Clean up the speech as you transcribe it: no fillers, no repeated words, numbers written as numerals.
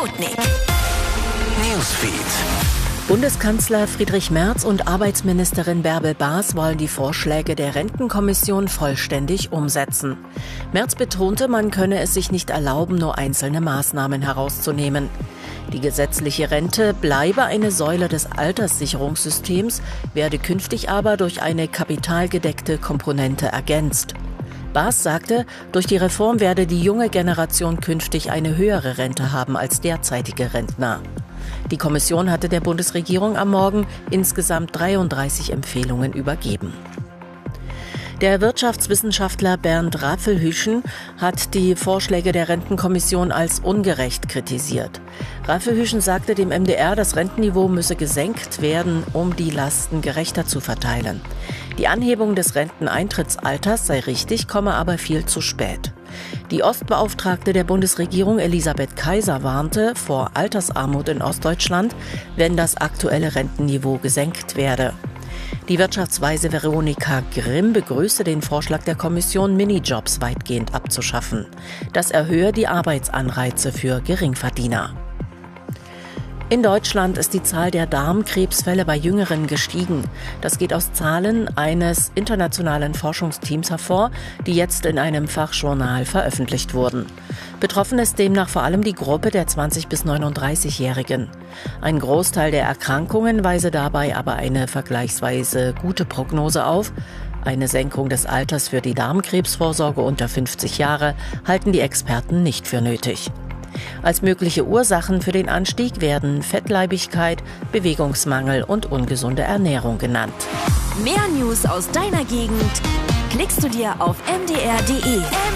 Sputnik. Newsfeed. Bundeskanzler Friedrich Merz und Arbeitsministerin Bärbel Baas wollen die Vorschläge der Rentenkommission vollständig umsetzen. Merz betonte, man könne es sich nicht erlauben, nur einzelne Maßnahmen herauszunehmen. Die gesetzliche Rente bleibe eine Säule des Alterssicherungssystems, werde künftig aber durch eine kapitalgedeckte Komponente ergänzt. Baas sagte, durch die Reform werde die junge Generation künftig eine höhere Rente haben als derzeitige Rentner. Die Kommission hatte der Bundesregierung am Morgen insgesamt 33 Empfehlungen übergeben. Der Wirtschaftswissenschaftler Bernd Rapelhüschen hat die Vorschläge der Rentenkommission als ungerecht kritisiert. Rapelhüschen sagte dem MDR, das Rentenniveau müsse gesenkt werden, um die Lasten gerechter zu verteilen. Die Anhebung des Renteneintrittsalters sei richtig, komme aber viel zu spät. Die Ostbeauftragte der Bundesregierung Elisabeth Kaiser warnte vor Altersarmut in Ostdeutschland, wenn das aktuelle Rentenniveau gesenkt werde. Die Wirtschaftsweise Veronika Grimm begrüßte den Vorschlag der Kommission, Minijobs weitgehend abzuschaffen. Das erhöhe die Arbeitsanreize für Geringverdiener. In Deutschland ist die Zahl der Darmkrebsfälle bei Jüngeren gestiegen. Das geht aus Zahlen eines internationalen Forschungsteams hervor, die jetzt in einem Fachjournal veröffentlicht wurden. Betroffen ist demnach vor allem die Gruppe der 20- bis 39-Jährigen. Ein Großteil der Erkrankungen weise dabei aber eine vergleichsweise gute Prognose auf. Eine Senkung des Alters für die Darmkrebsvorsorge unter 50 Jahre halten die Experten nicht für nötig. Als mögliche Ursachen für den Anstieg werden Fettleibigkeit, Bewegungsmangel und ungesunde Ernährung genannt. Mehr News aus deiner Gegend klickst du dir auf mdr.de.